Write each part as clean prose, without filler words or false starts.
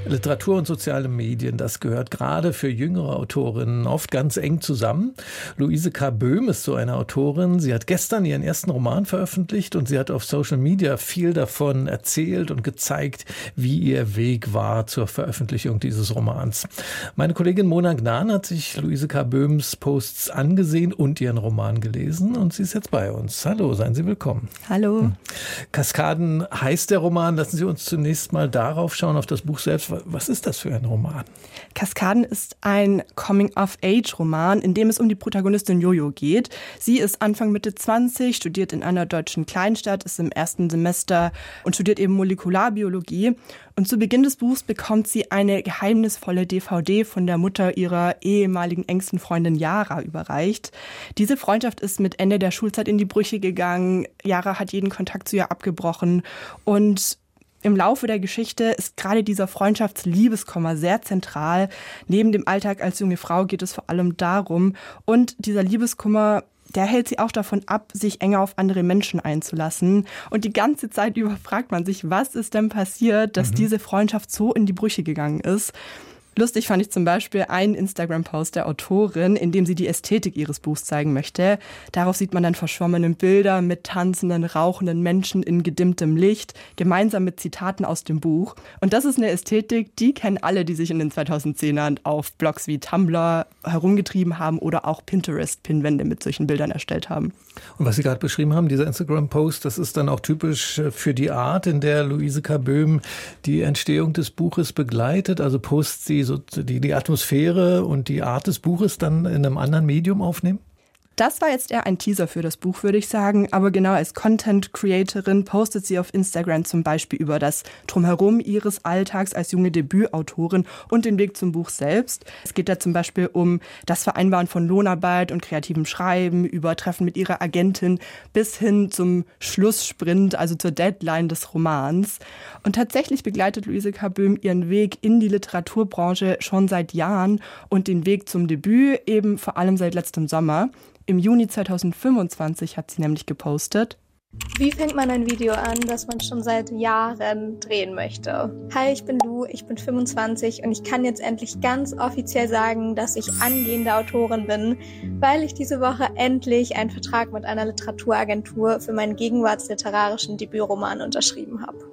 Literatur und soziale Medien, das gehört gerade für jüngere Autorinnen oft ganz eng zusammen. Luise K. Böhm ist so eine Autorin. Sie hat gestern ihren ersten Roman veröffentlicht und sie hat auf Social Media viel davon erzählt und gezeigt, wie ihr Weg war zur Veröffentlichung dieses Romans. Meine Kollegin Mona Gnan hat sich Luise K. Böhms Posts angesehen und ihren Roman gelesen und sie ist jetzt bei uns. Hallo, seien Sie willkommen. Hallo. Kaskaden heißt der Roman. Lassen Sie uns zunächst mal darauf schauen, auf das Buch selbst. Was ist das für ein Roman? Kaskaden ist ein Coming-of-Age-Roman, in dem es um die Protagonistin Jojo geht. Sie ist Anfang Mitte 20, studiert in einer deutschen Kleinstadt, ist im ersten Semester und studiert eben Molekularbiologie. Und zu Beginn des Buchs bekommt sie eine geheimnisvolle DVD von der Mutter ihrer ehemaligen engsten Freundin Yara überreicht. Diese Freundschaft ist mit Ende der Schulzeit in die Brüche gegangen. Yara hat jeden Kontakt zu ihr abgebrochen und im Laufe der Geschichte ist gerade dieser Freundschafts-Liebeskummer sehr zentral. Neben dem Alltag als junge Frau geht es vor allem darum. Und dieser Liebeskummer, der hält sie auch davon ab, sich enger auf andere Menschen einzulassen. Und die ganze Zeit über fragt man sich, was ist denn passiert, dass diese Freundschaft so in die Brüche gegangen ist. Lustig fand ich zum Beispiel einen Instagram-Post der Autorin, in dem sie die Ästhetik ihres Buchs zeigen möchte. Darauf sieht man dann verschwommene Bilder mit tanzenden, rauchenden Menschen in gedimmtem Licht, gemeinsam mit Zitaten aus dem Buch. Und das ist eine Ästhetik, die kennen alle, die sich in den 2010ern auf Blogs wie Tumblr herumgetrieben haben oder auch Pinterest-Pinwände mit solchen Bildern erstellt haben. Und was Sie gerade beschrieben haben, dieser Instagram-Post, das ist dann auch typisch für die Art, in der Luise K. Böhm die Entstehung des Buches begleitet. Also Posts, die Atmosphäre und die Art des Buches dann in einem anderen Medium aufnehmen? Das war jetzt eher ein Teaser für das Buch, würde ich sagen. Aber genau als Content-Creatorin postet sie auf Instagram zum Beispiel über das Drumherum ihres Alltags als junge Debütautorin und den Weg zum Buch selbst. Es geht da zum Beispiel um das Vereinbaren von Lohnarbeit und kreativem Schreiben, über Treffen mit ihrer Agentin bis hin zum Schlusssprint, also zur Deadline des Romans. Und tatsächlich begleitet Luise K. Böhm ihren Weg in die Literaturbranche schon seit Jahren und den Weg zum Debüt eben vor allem seit letztem Sommer. Im Juni 2025 hat sie nämlich gepostet: Wie fängt man ein Video an, das man schon seit Jahren drehen möchte? Hi, ich bin Lu, ich bin 25 und ich kann jetzt endlich ganz offiziell sagen, dass ich angehende Autorin bin, weil ich diese Woche endlich einen Vertrag mit einer Literaturagentur für meinen gegenwartsliterarischen Debütroman unterschrieben habe.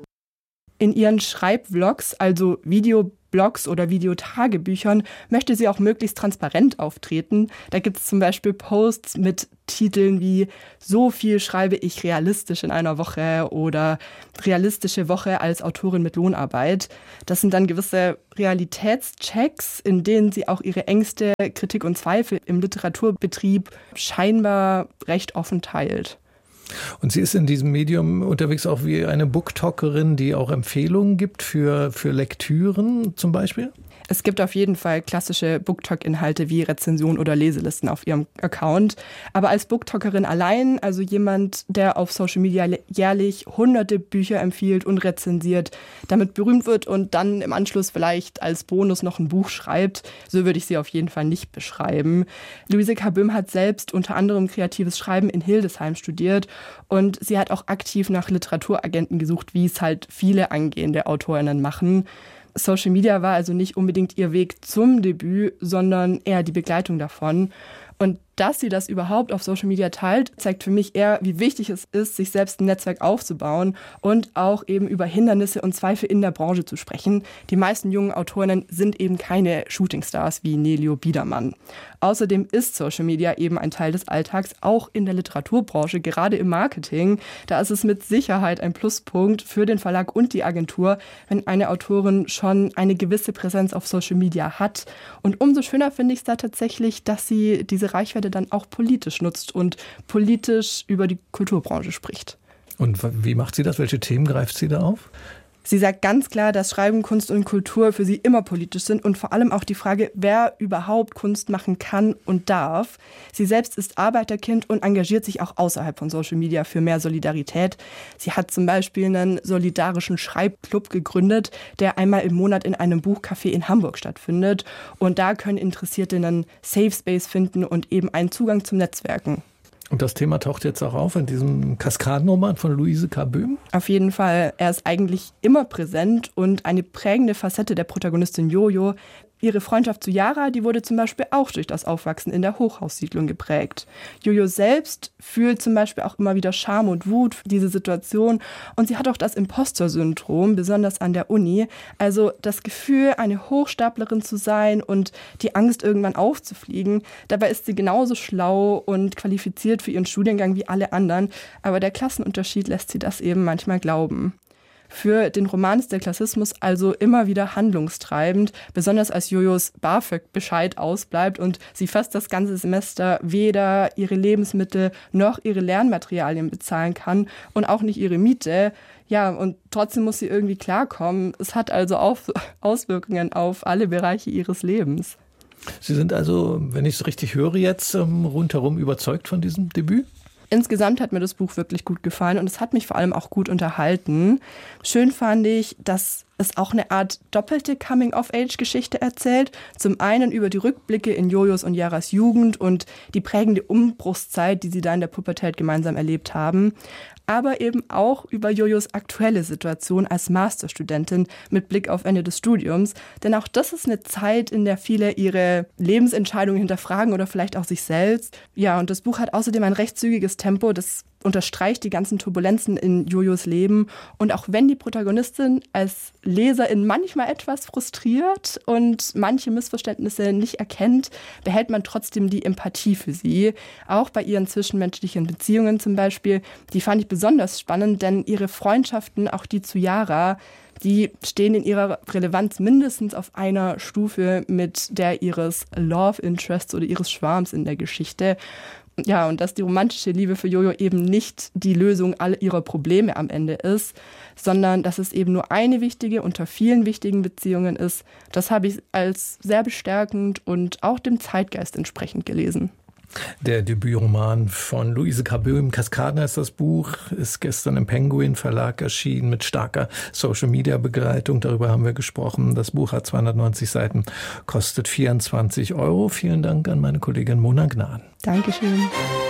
In ihren Schreibvlogs, also Videoblogs oder Videotagebüchern, möchte sie auch möglichst transparent auftreten. Da gibt es zum Beispiel Posts mit Titeln wie "So viel schreibe ich realistisch in einer Woche" oder "Realistische Woche als Autorin mit Lohnarbeit". Das sind dann gewisse Realitätschecks, in denen sie auch ihre Ängste, Kritik und Zweifel im Literaturbetrieb scheinbar recht offen teilt. Und sie ist in diesem Medium unterwegs auch wie eine Booktalkerin, die auch Empfehlungen gibt für Lektüren zum Beispiel? Es gibt auf jeden Fall klassische Booktalk-Inhalte wie Rezensionen oder Leselisten auf ihrem Account. Aber als Booktalkerin allein, also jemand, der auf Social Media jährlich hunderte Bücher empfiehlt und rezensiert, damit berühmt wird und dann im Anschluss vielleicht als Bonus noch ein Buch schreibt, so würde ich sie auf jeden Fall nicht beschreiben. Luise K. Böhm hat selbst unter anderem kreatives Schreiben in Hildesheim studiert und sie hat auch aktiv nach Literaturagenten gesucht, wie es halt viele angehende AutorInnen machen. Social Media war also nicht unbedingt ihr Weg zum Debüt, sondern eher die Begleitung davon. Und dass sie das überhaupt auf Social Media teilt, zeigt für mich eher, wie wichtig es ist, sich selbst ein Netzwerk aufzubauen und auch eben über Hindernisse und Zweifel in der Branche zu sprechen. Die meisten jungen Autorinnen sind eben keine Shootingstars wie Nelio Biedermann. Außerdem ist Social Media eben ein Teil des Alltags, auch in der Literaturbranche, gerade im Marketing. Da ist es mit Sicherheit ein Pluspunkt für den Verlag und die Agentur, wenn eine Autorin schon eine gewisse Präsenz auf Social Media hat. Und umso schöner finde ich es da tatsächlich, dass sie diese Reichweite dann auch politisch nutzt und politisch über die Kulturbranche spricht. Und wie macht sie das? Welche Themen greift sie da auf? Sie sagt ganz klar, dass Schreiben, Kunst und Kultur für sie immer politisch sind und vor allem auch die Frage, wer überhaupt Kunst machen kann und darf. Sie selbst ist Arbeiterkind und engagiert sich auch außerhalb von Social Media für mehr Solidarität. Sie hat zum Beispiel einen solidarischen Schreibclub gegründet, der einmal im Monat in einem Buchcafé in Hamburg stattfindet. Und da können Interessierte einen Safe Space finden und eben einen Zugang zum Netzwerken. Und das Thema taucht jetzt auch auf in diesem Kaskadenroman von Luise K. Böhm? Auf jeden Fall. Er ist eigentlich immer präsent und eine prägende Facette der Protagonistin Jojo. Ihre Freundschaft zu Yara, die wurde zum Beispiel auch durch das Aufwachsen in der Hochhaussiedlung geprägt. Jojo selbst fühlt zum Beispiel auch immer wieder Scham und Wut für diese Situation und sie hat auch das Imposter-Syndrom, besonders an der Uni. Also das Gefühl, eine Hochstaplerin zu sein und die Angst, irgendwann aufzufliegen. Dabei ist sie genauso schlau und qualifiziert für ihren Studiengang wie alle anderen, aber der Klassenunterschied lässt sie das eben manchmal glauben. Für den Roman ist der Klassismus also immer wieder handlungstreibend, besonders als Jojos BAföG-Bescheid ausbleibt und sie fast das ganze Semester weder ihre Lebensmittel noch ihre Lernmaterialien bezahlen kann und auch nicht ihre Miete. Ja, und trotzdem muss sie irgendwie klarkommen. Es hat also auch Auswirkungen auf alle Bereiche ihres Lebens. Sie sind also, wenn ich es richtig höre jetzt, rundherum überzeugt von diesem Debüt? Insgesamt hat mir das Buch wirklich gut gefallen und es hat mich vor allem auch gut unterhalten. Schön fand ich, dass es auch eine Art doppelte Coming-of-Age-Geschichte erzählt. Zum einen über die Rückblicke in Jojos und Yaras Jugend und die prägende Umbruchszeit, die sie da in der Pubertät gemeinsam erlebt haben. Aber eben auch über Jojos aktuelle Situation als Masterstudentin mit Blick auf Ende des Studiums. Denn auch das ist eine Zeit, in der viele ihre Lebensentscheidungen hinterfragen oder vielleicht auch sich selbst. Ja, und das Buch hat außerdem ein recht zügiges Tempo, das unterstreicht die ganzen Turbulenzen in Jojos Leben. Und auch wenn die Protagonistin als Leserin manchmal etwas frustriert und manche Missverständnisse nicht erkennt, behält man trotzdem die Empathie für sie. Auch bei ihren zwischenmenschlichen Beziehungen zum Beispiel. Die fand ich besonders spannend, denn ihre Freundschaften, auch die zu Yara, die stehen in ihrer Relevanz mindestens auf einer Stufe mit der ihres Love Interests oder ihres Schwarms in der Geschichte. Ja, und dass die romantische Liebe für Jojo eben nicht die Lösung aller ihrer Probleme am Ende ist, sondern dass es eben nur eine wichtige unter vielen wichtigen Beziehungen ist, das habe ich als sehr bestärkend und auch dem Zeitgeist entsprechend gelesen. Der Debütroman von Luise K. Böhm, Kaskaden heißt das Buch, ist gestern im Penguin Verlag erschienen mit starker Social-Media-Begleitung. Darüber haben wir gesprochen. Das Buch hat 290 Seiten, kostet 24 €. Vielen Dank an meine Kollegin Mona Gnaden. Dankeschön.